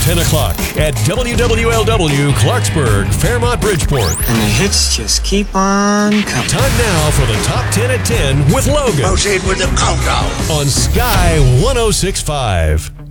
10 o'clock at WWLW Clarksburg, Fairmont, Bridgeport. And the hits just keep on coming. Time now for the Top 10 at 10 with Logan. Proceed with the countdown. On Sky 106.5.